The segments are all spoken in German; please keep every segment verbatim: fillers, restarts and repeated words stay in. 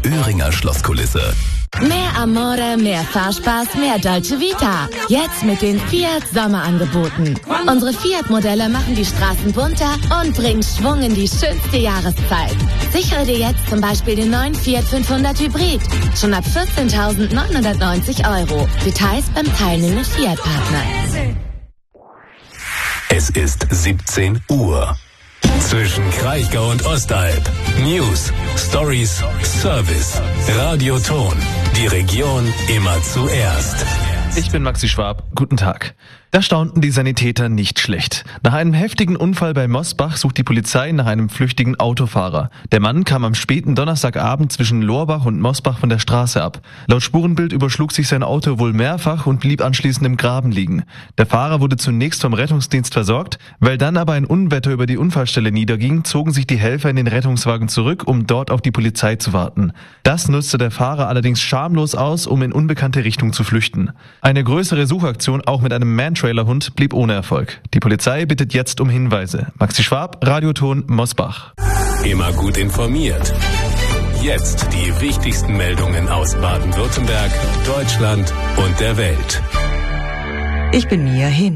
Öhringer Schlosskulisse. Mehr Amore, mehr Fahrspaß, mehr Dolce Vita. Jetzt mit den Fiat Sommerangeboten. Unsere Fiat-Modelle machen die Straßen bunter und bringen Schwung in die schönste Jahreszeit. Sichere dir jetzt zum Beispiel den neuen Fiat fünfhundert Hybrid. Schon ab vierzehntausendneunhundertneunzig Euro. Details beim teilnehmenden Fiat-Partner. Es ist siebzehn Uhr. Zwischen Kraichgau und Ostalb. News, Stories, Service. Radioton. Die Region immer zuerst. Ich bin Maxi Schwab. Guten Tag. Da staunten die Sanitäter nicht schlecht. Nach einem heftigen Unfall bei Mosbach sucht die Polizei nach einem flüchtigen Autofahrer. Der Mann kam am späten Donnerstagabend zwischen Lorbach und Mosbach von der Straße ab. Laut Spurenbild überschlug sich sein Auto wohl mehrfach und blieb anschließend im Graben liegen. Der Fahrer wurde zunächst vom Rettungsdienst versorgt. Weil dann aber ein Unwetter über die Unfallstelle niederging, zogen sich die Helfer in den Rettungswagen zurück, um dort auf die Polizei zu warten. Das nutzte der Fahrer allerdings schamlos aus, um in unbekannte Richtung zu flüchten. Eine größere Suchaktion, auch mit einem Man-Trailer-Hund, blieb ohne Erfolg. Die Polizei bittet jetzt um Hinweise. Maxi Schwab, Radioton Mosbach. Immer gut informiert. Jetzt die wichtigsten Meldungen aus Baden-Württemberg, Deutschland und der Welt. Ich bin Mia Hin.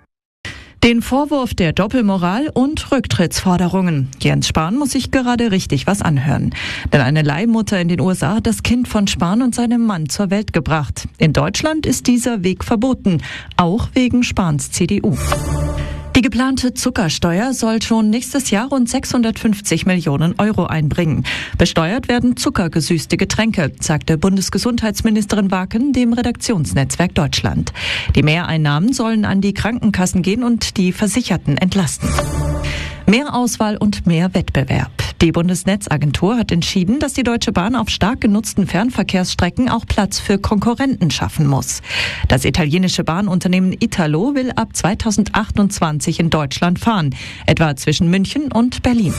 Den Vorwurf der Doppelmoral und Rücktrittsforderungen. Jens Spahn muss sich gerade richtig was anhören. Denn eine Leihmutter in den U S A hat das Kind von Spahn und seinem Mann zur Welt gebracht. In Deutschland ist dieser Weg verboten, auch wegen Spahns C D U. Die geplante Zuckersteuer soll schon nächstes Jahr rund sechshundertfünfzig Millionen Euro einbringen. Besteuert werden zuckergesüßte Getränke, sagte Bundesgesundheitsministerin Waken dem Redaktionsnetzwerk Deutschland. Die Mehreinnahmen sollen an die Krankenkassen gehen und die Versicherten entlasten. Mehr Auswahl und mehr Wettbewerb. Die Bundesnetzagentur hat entschieden, dass die Deutsche Bahn auf stark genutzten Fernverkehrsstrecken auch Platz für Konkurrenten schaffen muss. Das italienische Bahnunternehmen Italo will ab zweitausendachtundzwanzig in Deutschland fahren, etwa zwischen München und Berlin.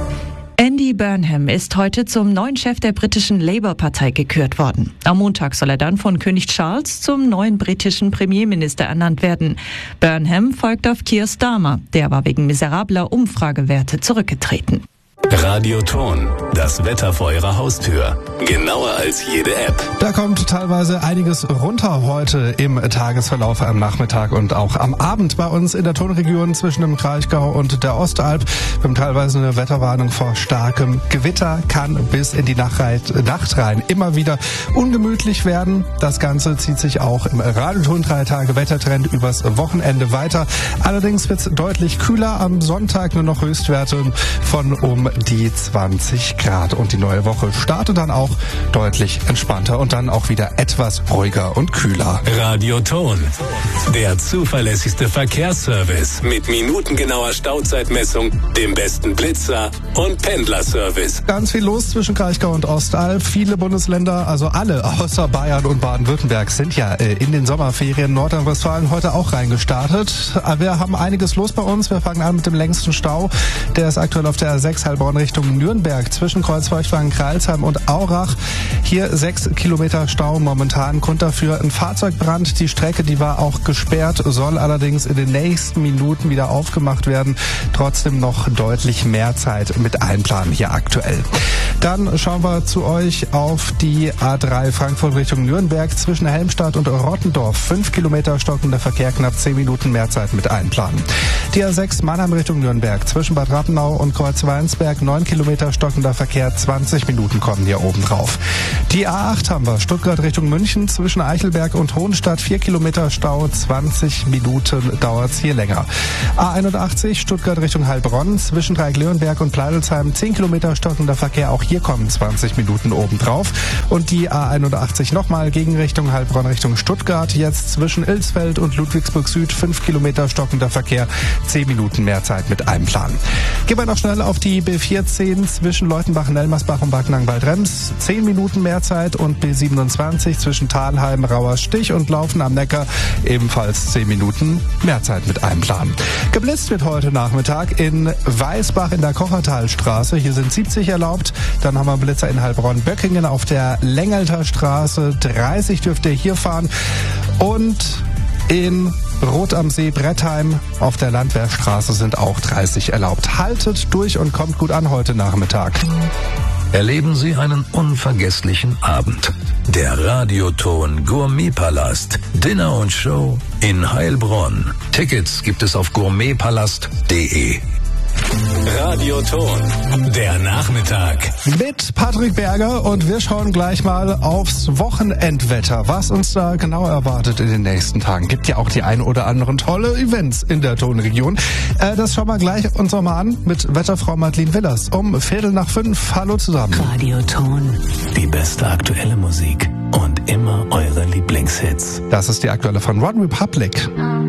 Andy Burnham ist heute zum neuen Chef der britischen Labour-Partei gekürt worden. Am Montag soll er dann von König Charles zum neuen britischen Premierminister ernannt werden. Burnham folgt auf Keir Starmer, der war wegen miserabler Umfragewerte zurückgetreten. Radioton, das Wetter vor Ihrer Haustür. Genauer als jede App. Da kommt teilweise einiges runter heute im Tagesverlauf am Nachmittag und auch am Abend bei uns in der Tonregion zwischen dem Kraichgau und der Ostalb. Wir haben teilweise eine Wetterwarnung vor starkem Gewitter, kann bis in die Nacht rein immer wieder ungemütlich werden. Das Ganze zieht sich auch im Radioton drei Tage Wettertrend übers Wochenende weiter. Allerdings wird es deutlich kühler. Am Sonntag nur noch Höchstwerte von um die zwanzig Grad. Und die neue Woche startet dann auch deutlich entspannter und dann auch wieder etwas ruhiger und kühler. Radioton, der zuverlässigste Verkehrsservice mit minutengenauer Stauzeitmessung, dem besten Blitzer und Pendlerservice. Ganz viel los zwischen Kraichgau und Ostalb. Viele Bundesländer, also alle außer Bayern und Baden-Württemberg, sind ja in den Sommerferien. Nordrhein-Westfalen heute auch reingestartet. Wir haben einiges los bei uns. Wir fangen an mit dem längsten Stau. Der ist aktuell auf der A sechs Heilbronn Richtung Nürnberg zwischen Kreuzfeuchtwagen-Kreilsheim und Aurach. Hier sechs Kilometer Stau momentan. Grund dafür ein Fahrzeugbrand. Die Strecke, die war auch gesperrt, soll allerdings in den nächsten Minuten wieder aufgemacht werden. Trotzdem noch deutlich mehr Zeit mit einplanen hier aktuell. Dann schauen wir zu euch auf die A drei Frankfurt Richtung Nürnberg zwischen Helmstadt und Rottendorf. Fünf Kilometer stockender Verkehr, knapp zehn Minuten mehr Zeit mit einplanen. Die A sechs Mannheim Richtung Nürnberg zwischen Bad Rappenau und Kreuzweinsberg. Neun Kilometer stockender Verkehr, zwanzig Minuten kommen hier oben drauf. Die A acht haben wir, Stuttgart Richtung München zwischen Eichelberg und Hohenstadt. Vier Kilometer Stau, zwanzig Minuten dauert's hier länger. A einundachtzig Stuttgart Richtung Heilbronn zwischen Dreieck-Leonberg und Pleidelsheim. Zehn Kilometer stockender Verkehr, auch hier kommen zwanzig Minuten oben drauf. Und die A einundachtzig nochmal gegen Richtung Heilbronn Richtung Stuttgart. Jetzt zwischen Ilsfeld und Ludwigsburg Süd. Fünf Kilometer stockender Verkehr, zehn Minuten mehr Zeit mit einplanen. Gehen wir noch schnell auf die B vierzehn zwischen Leutenbach, Nelmersbach und Backnang-Waldrems. zehn Minuten mehr Zeit und B siebenundzwanzig zwischen Thalheim, Rauerstich und Laufen am Neckar. Ebenfalls zehn Minuten mehr Zeit mit einplanen. Geblitzt wird heute Nachmittag in Weißbach in der Kochertalstraße. Hier sind siebzig erlaubt. Dann haben wir Blitzer in Heilbronn-Böckingen auf der Längelter Straße. dreißig dürft ihr hier fahren. Und in Rot am See, Brettheim auf der Landwehrstraße sind auch dreißig erlaubt. Haltet durch und kommt gut an heute Nachmittag. erleben Sie einen unvergesslichen Abend. Der Radioton Gourmetpalast, Dinner und Show in Heilbronn. Tickets gibt es auf gourmetpalast punkt de. Radioton, der Nachmittag. Mit Patrick Berger, und wir schauen gleich mal aufs Wochenendwetter, was uns da genau erwartet in den nächsten Tagen. Gibt ja auch die ein oder anderen tolle Events in der Tonregion. Äh, das schauen wir gleich uns noch mal an mit Wetterfrau Madeleine Willers um Viertel nach fünf. Hallo zusammen. Radioton, die beste aktuelle Musik und immer eure Lieblingshits. Das ist die aktuelle von One Republic.